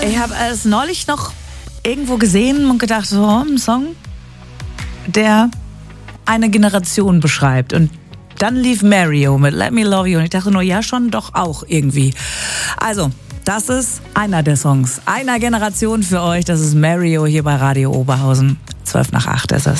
Ich habe es neulich noch irgendwo gesehen und gedacht, so ein Song, der eine Generation beschreibt. Und dann lief Mario mit Let Me Love You. Und ich dachte nur, ja schon, doch auch irgendwie. Also, das ist einer der Songs einer Generation für euch. Das ist Mario hier bei Radio Oberhausen. 7:55 ist es.